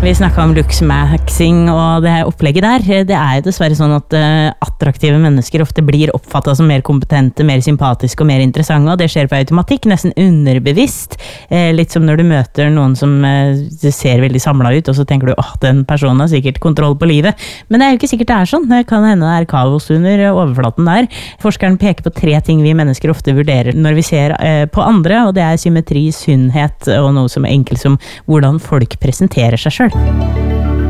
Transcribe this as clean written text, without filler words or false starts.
Vi snakket om luxmaxing og det her opplegget der. Det jo dessverre sånn at attraktive mennesker ofte blir oppfattet som mer kompetente, mer sympatiske og mer interessante, og det skjer på automatikk, nesten underbevisst. Litt som når du møter noen som ser veldig samlet ut, og så tenker du, den personen har sikkert kontroll på livet. Men det jo ikke sikkert det sånn. Det kan hende det kaos under overflaten der. Forskeren peker på 3 ting vi mennesker ofte vurderer når vi ser på andre, og det symmetri, sunnhet og noe som enkelt som hvordan folk presenterer seg selv.